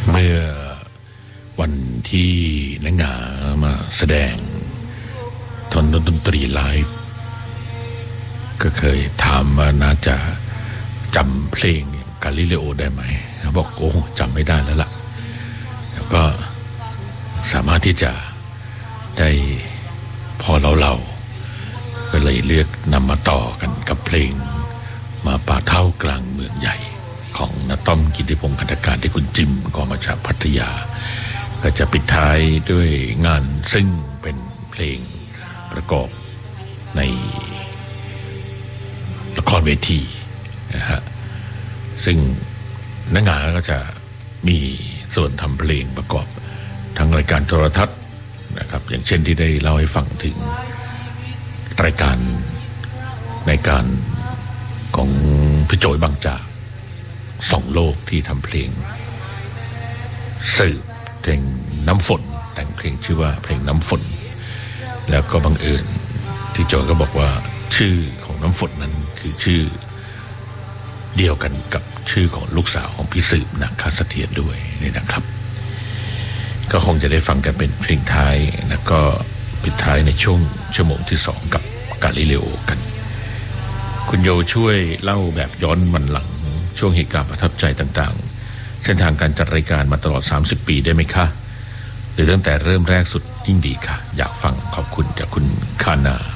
เมื่อวันที่นังหามาแสดงทนดนตรีไลฟ์ก็เคยถามว่าน่าจะจำเพลงกาลิเลโอได้ไหมเขาบอกโอ้จำไม่ได้แล้วล่ะแล้วก็สามารถที่จะได้พอเราก็เลยเลือกนำมาต่อกันกับเพลงมาป่าเท่ากลางเมืองใหญ่ของณต้อมกิติพงศ์คันธการที่คุณจิมก็มาจากพัทยาก็จะปิดท้ายด้วยงานซึ่งเป็นเพลงประกอบในละครเวทีนะฮะซึ่งนักงานก็จะมีส่วนทำเพลงประกอบทั้งรายการโทรทัศน์นะครับอย่างเช่นที่ได้เล่าให้ฟังถึงรายการในการของพี่โจยบางจากส่องโลกที่ทำเพลงสืบเพลงน้ำฝนแต่งเพลงชื่อว่าเพลงน้ำฝนแล้วก็บังเอิญที่โจยก็บอกว่าชื่อของน้ำฝนนั้นคือชื่อเดียวกันกับชื่อของลูกสาวของพี่สืบนาคเสถียรด้วยนี่นะครับก็คงจะได้ฟังกันเป็นเพลงท้ายแล้วก็ปิดท้ายในช่วงชั่วโมงที่2กับกาลิเลโอกันคุณโยช่วยเล่าแบบย้อนวันหลังช่วงเหตุการณ์ประทับใจต่างๆเส้นทางการจัดรายการมาตลอด30ปีได้ไหมคะหรือตั้งแต่เริ่มแรกสุดยิ่งดีค่ะอยากฟังขอบคุณจากคุณคานา